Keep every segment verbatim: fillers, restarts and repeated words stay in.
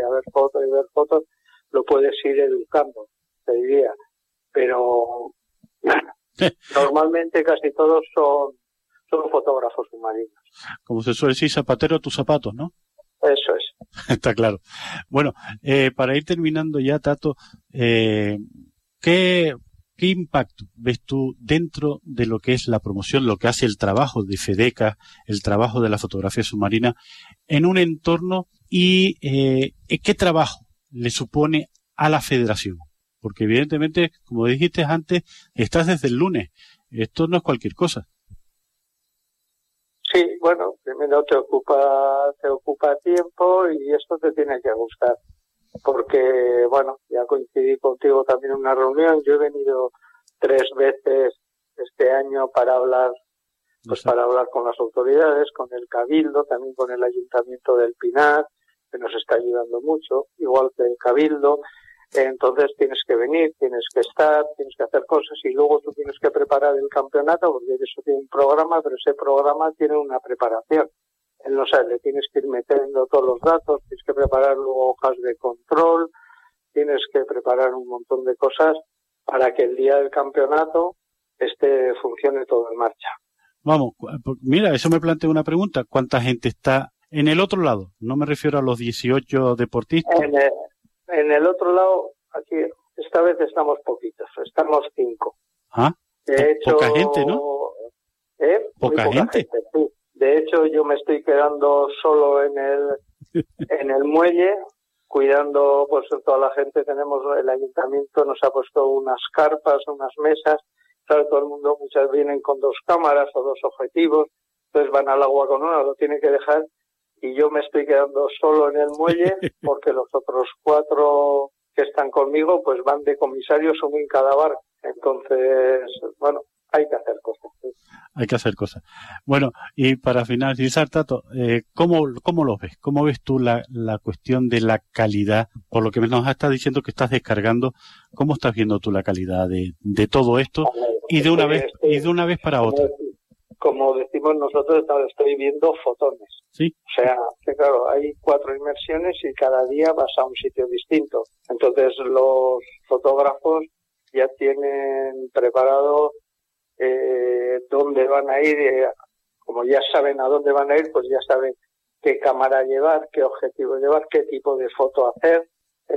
a ver fotos y ver fotos, lo puedes ir educando, te diría. Pero bueno, normalmente casi todos son, son fotógrafos submarinos. Como se suele decir, zapatero a tus zapatos, ¿no? Eso es. Está claro. Bueno, eh, para ir terminando ya, Tato, eh, ¿qué, ¿qué impacto ves tú dentro de lo que es la promoción, lo que hace el trabajo de FEDECA, el trabajo de la fotografía submarina, en un entorno y eh, qué trabajo le supone a la federación? Porque evidentemente, como dijiste antes, estás desde el lunes. Esto no es cualquier cosa. Sí, bueno, primero te ocupa, te ocupa tiempo y esto te tiene que gustar. Porque, bueno, ya coincidí contigo también en una reunión. Yo he venido tres veces este año para hablar, pues para hablar con las autoridades, con el Cabildo, también con el Ayuntamiento del Pinar, que nos está ayudando mucho, igual que el Cabildo. Entonces tienes que venir, tienes que estar, tienes que hacer cosas y luego tú tienes que preparar el campeonato, porque eso tiene un programa, pero ese programa tiene una preparación. Él no sabe, le tienes que ir metiendo todos los datos, tienes que preparar luego hojas de control, tienes que preparar un montón de cosas para que el día del campeonato este funcione todo en marcha. Vamos, mira, eso me plantea una pregunta. ¿Cuánta gente está en el otro lado? No me refiero a los dieciocho deportistas. En el, en el otro lado, aquí, esta vez estamos poquitos, estamos cinco. Ah, de hecho, poca gente, ¿no? ¿Eh? Poca, poca gente. gente sí. De hecho, yo me estoy quedando solo en el en el muelle, cuidando pues toda la gente. Tenemos, el ayuntamiento nos ha puesto unas carpas, unas mesas. Claro, todo el mundo, muchas vienen con dos cámaras o dos objetivos, entonces van al agua con uno, lo tienen que dejar. Y yo me estoy quedando solo en el muelle porque los otros cuatro que están conmigo pues van de comisarios, uno en cada barco. Entonces, bueno, hay que hacer cosas. ¿Sí? Hay que hacer cosas. Bueno, y para finalizar, Tato, eh, ¿cómo, ¿cómo lo ves? ¿Cómo ves tú la, la cuestión de la calidad? Por lo que nos estás diciendo que estás descargando, ¿cómo estás viendo tú la calidad de, de todo esto? Y de una vez, y de una vez para otra. Como decimos nosotros, estoy viendo fotones. Sí. O sea, que claro, hay cuatro inmersiones y cada día vas a un sitio distinto. Entonces los fotógrafos ya tienen preparado eh, dónde van a ir. Eh, como ya saben a dónde van a ir, pues ya saben qué cámara llevar, qué objetivo llevar, qué tipo de foto hacer.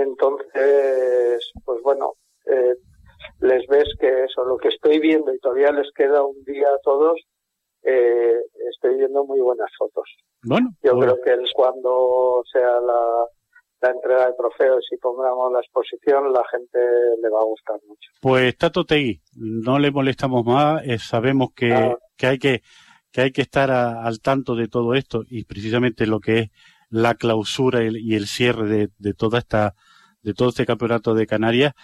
Entonces, pues bueno, eh, les ves que eso, lo que estoy viendo, y todavía les queda un día a todos, eh, estoy viendo muy buenas fotos. Bueno, yo bueno. creo que es cuando sea la, la entrega de trofeos y pongamos la exposición, la gente le va a gustar mucho. Pues Tato Tegui, no le molestamos más, eh, sabemos que, ah. que hay que que hay que estar a, al tanto de todo esto y precisamente lo que es la clausura y el, y el cierre de, de toda esta de todo este campeonato de Canarias.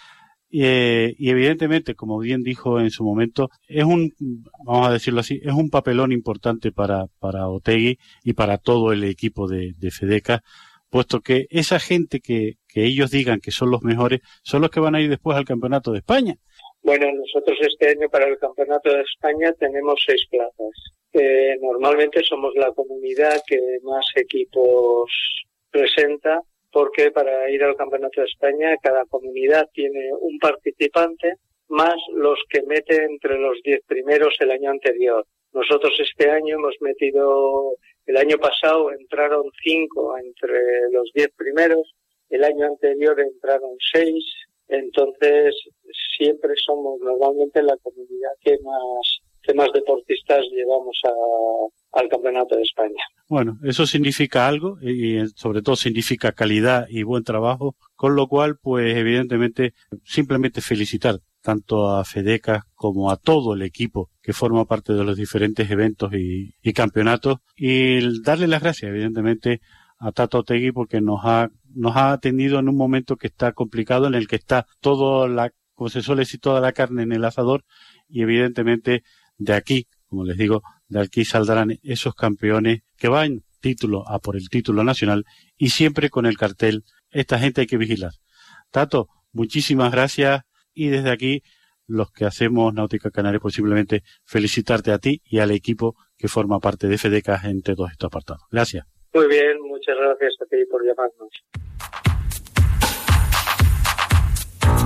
Eh, y evidentemente, como bien dijo en su momento, es un, vamos a decirlo así, es un papelón importante para, para Otegi y para todo el equipo de, de FEDECA, puesto que esa gente que, que ellos digan que son los mejores, son los que van a ir después al Campeonato de España. Bueno, nosotros este año para el Campeonato de España tenemos seis plazas. Eh, normalmente somos la comunidad que más equipos presenta, porque para ir al Campeonato de España cada comunidad tiene un participante más los que mete entre los diez primeros el año anterior. Nosotros este año hemos metido, el año pasado entraron cinco entre los diez primeros, el año anterior entraron seis, entonces siempre somos normalmente la comunidad que más, que más deportistas llevamos a, al Campeonato de España. Bueno, eso significa algo y sobre todo significa calidad y buen trabajo, con lo cual, pues evidentemente, simplemente felicitar tanto a FEDECA como a todo el equipo que forma parte de los diferentes eventos y, y campeonatos y darle las gracias, evidentemente, a Tato Otegi porque nos ha, nos ha atendido en un momento que está complicado, en el que está todo la, como se suele decir, toda la carne en el asador y evidentemente de aquí, como les digo, de aquí saldrán esos campeones que van título a por el título nacional y siempre con el cartel, esta gente hay que vigilar. Tato, muchísimas gracias y desde aquí, los que hacemos Náutica Canaria, posiblemente felicitarte a ti y al equipo que forma parte de FEDECA en todos estos apartados. Gracias. Muy bien, muchas gracias a ti por llamarnos.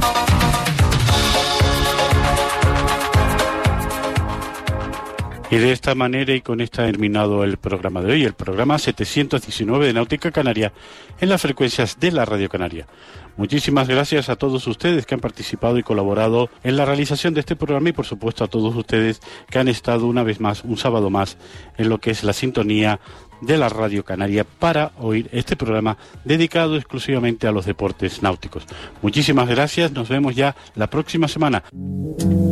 Y de esta manera y con esta ha terminado el programa de hoy, el programa setecientos diecinueve de Náutica Canaria en las frecuencias de la Radio Canaria. Muchísimas gracias a todos ustedes que han participado y colaborado en la realización de este programa y por supuesto a todos ustedes que han estado una vez más, un sábado más, en lo que es la sintonía de la Radio Canaria para oír este programa dedicado exclusivamente a los deportes náuticos. Muchísimas gracias, nos vemos ya la próxima semana.